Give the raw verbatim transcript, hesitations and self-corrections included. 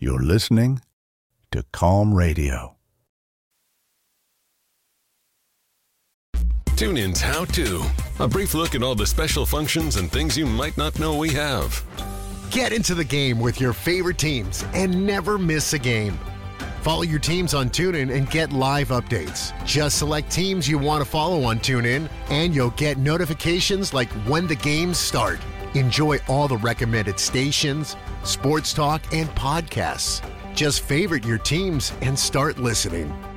You're listening to Calm Radio. TuneIn's How To. A brief look at all the special functions and things you might not know we have. Get into the game with your favorite teams and never miss a game. Follow your teams on TuneIn and get live updates. Just select teams you want to follow on TuneIn, and you'll get notifications like when the games start. Enjoy all the recommended stations, sports talk, and podcasts. Just favorite your teams and start listening.